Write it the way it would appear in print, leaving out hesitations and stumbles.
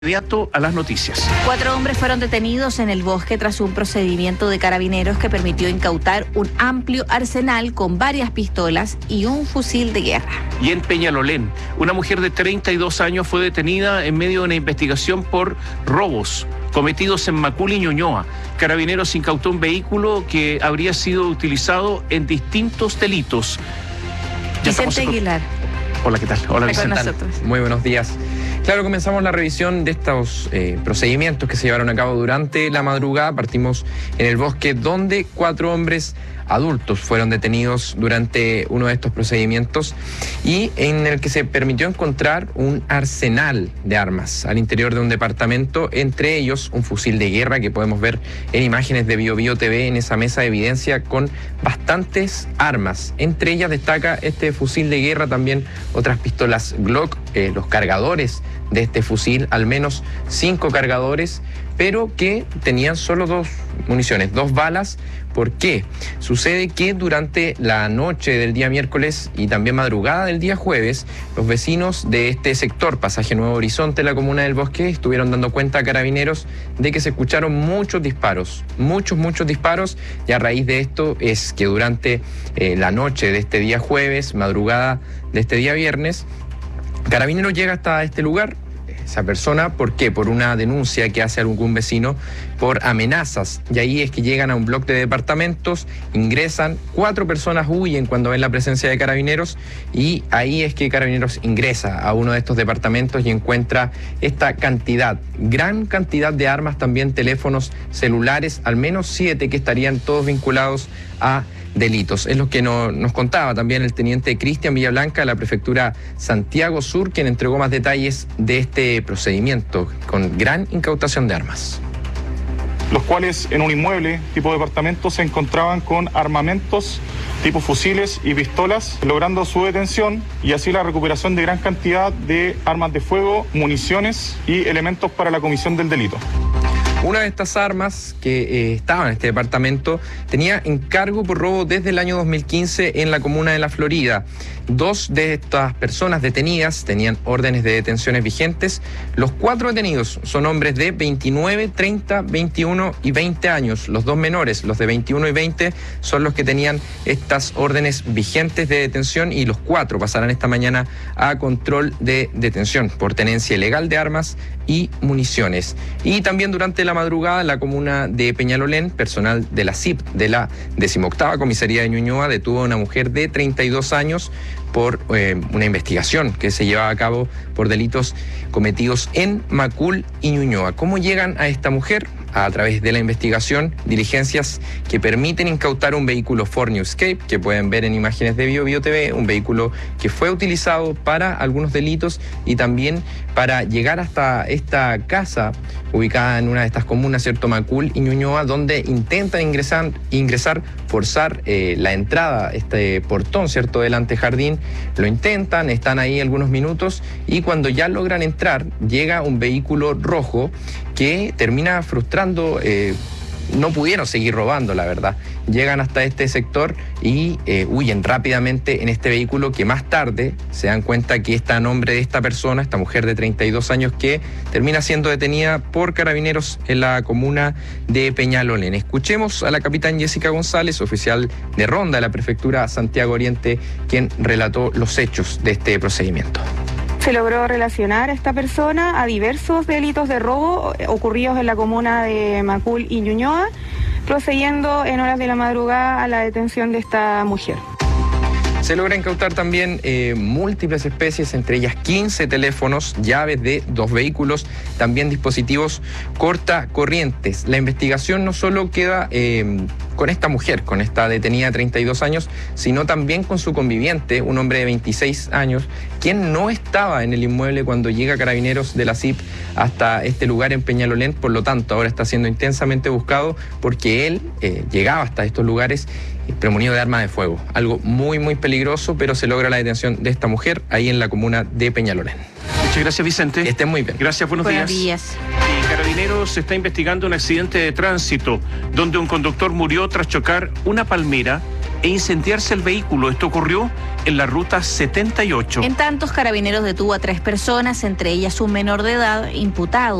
Inmediato a las noticias. 4 hombres fueron detenidos en el bosque tras un procedimiento de carabineros que permitió incautar un amplio arsenal con varias pistolas y un fusil de guerra. Y en Peñalolén, una mujer de 32 años fue detenida en medio de una investigación por robos cometidos en Macul y Ñuñoa. Carabineros incautó un vehículo que habría sido utilizado en distintos delitos. Vicente Aguilar. Hola, ¿qué tal? Hola, Vicente. Muy buenos días. Claro, comenzamos la revisión de estos procedimientos que se llevaron a cabo durante la madrugada. Partimos en el bosque donde 4 hombres adultos fueron detenidos durante uno de estos procedimientos y en el que se permitió encontrar un arsenal de armas al interior de un departamento, entre ellos un fusil de guerra que podemos ver en imágenes de BioBio TV en esa mesa de evidencia con bastantes armas. Entre ellas destaca este fusil de guerra, también otras pistolas Glock, los cargadores de este fusil, al menos 5 cargadores, pero que tenían solo 2 municiones, 2 balas. ¿Por qué? Sucede que durante la noche del día miércoles y también madrugada del día jueves, los vecinos de este sector, Pasaje Nuevo Horizonte, la comuna del Bosque, estuvieron dando cuenta a carabineros de que se escucharon muchos disparos, muchos disparos, y a raíz de esto es que durante la noche de este día jueves, madrugada de este día viernes, Carabineros llega hasta este lugar. Esa persona, ¿por qué? Por una denuncia que hace algún vecino por amenazas. Y ahí es que llegan a un bloque de departamentos, ingresan, 4 personas huyen cuando ven la presencia de Carabineros, y ahí es que Carabineros ingresa a uno de estos departamentos y encuentra esta cantidad, gran cantidad de armas, también teléfonos celulares, al menos 7 que estarían todos vinculados a delitos. Es lo que nos contaba también el teniente Cristian Villablanca de la prefectura Santiago Sur, quien entregó más detalles de este procedimiento con gran incautación de armas. Los cuales en un inmueble tipo departamento se encontraban con armamentos tipo fusiles y pistolas, logrando su detención y así la recuperación de gran cantidad de armas de fuego, municiones y elementos para la comisión del delito. Una de estas armas que estaba en este departamento tenía encargo por robo desde el año 2015 en la comuna de La Florida. 2 de estas personas detenidas tenían órdenes de detenciones vigentes. Los 4 detenidos son hombres de 29, 30, 21 y 20 años. Los 2 menores, los de 21 y 20, son los que tenían estas órdenes vigentes de detención, y los 4 pasarán esta mañana a control de detención por tenencia ilegal de armas y municiones. Y también durante la madrugada en la comuna de Peñalolén, personal de la CIP de la 18ª Comisaría de Ñuñoa detuvo a una mujer de 32 años por una investigación que se llevaba a cabo por delitos cometidos en Macul y Ñuñoa. ¿Cómo llegan a esta mujer? A través de la investigación, diligencias que permiten incautar un vehículo Ford Newscape, que pueden ver en imágenes de BioBio TV, un vehículo que fue utilizado para algunos delitos y también para llegar hasta esta casa ubicada en una de estas comunas, ¿cierto? Macul y Ñuñoa, donde intentan ingresar, forzar la entrada, este portón, ¿cierto? Del antejardín. Lo intentan, están ahí algunos minutos y cuando ya logran entrar, llega un vehículo rojo que termina frustrando. No pudieron seguir robando, la verdad. Llegan hasta este sector y huyen rápidamente en este vehículo, que más tarde se dan cuenta que está a nombre de esta persona, esta mujer de 32 años, que termina siendo detenida por Carabineros en la comuna de Peñalolén. Escuchemos a la capitán Jessica González, oficial de ronda de la prefectura Santiago Oriente, quien relató los hechos de este procedimiento. Se logró relacionar a esta persona a diversos delitos de robo ocurridos en la comuna de Macul y Ñuñoa, procediendo en horas de la madrugada a la detención de esta mujer. Se logra incautar también múltiples especies, entre ellas 15 teléfonos, llaves de 2 vehículos, también dispositivos cortacorrientes. La investigación no solo queda con esta mujer, con esta detenida de 32 años, sino también con su conviviente, un hombre de 26 años, quien no estaba en el inmueble cuando llega Carabineros de la CIP hasta este lugar en Peñalolén. Por lo tanto, ahora está siendo intensamente buscado porque él llegaba hasta estos lugares premonido de arma de fuego. Algo muy peligroso, pero se logra la detención de esta mujer ahí en la comuna de Peñalolén. Muchas gracias, Vicente. Que estén muy bien. Gracias, buenos días. Carabineros está investigando un accidente de tránsito donde un conductor murió tras chocar una palmera e incendiarse el vehículo. Esto ocurrió en la ruta 78. En tantos, Carabineros detuvo a 3 personas, entre ellas un menor de edad, imputado